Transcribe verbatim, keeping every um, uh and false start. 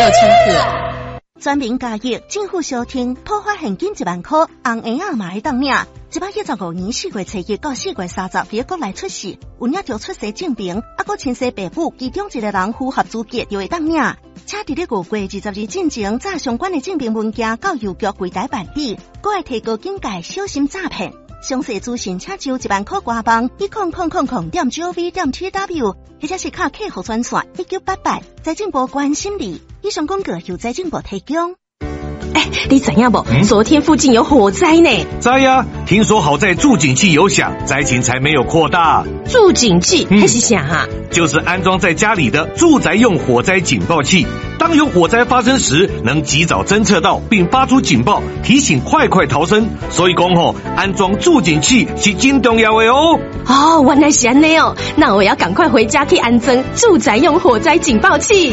有请可。 全民加益，政府小厅破发现金一万块，红婴仔嘛会当领。一百一十五年四月初一到四月三十，伫国内出世，有领着出生证明，啊，搁亲生爸母其中一个人符合资格就会当领。请伫咧五月二十日进前，载相关的证明文件到邮局柜台办理，搁会提高警戒，小心诈骗。详细资讯请就一万块官网一空空空空点 gov 点 tw， 或者是卡客户专线一九八八，财政部关心你。以上广告由财政部提供。 哎，你知影不？嗯、昨天附近有火灾呢。 知呀，听说好在助警器有响，灾情才没有扩大。 助警器还是啥啊？ 就是安装在家里的住宅用火灾警报器，当有火灾发生时，能及早侦测到并发出警报，提醒快快逃生。所以讲吼，安装助警器是真重要的哦。 哦，原来是安尼哦，那我要赶快回家去安装住宅用火灾警报器。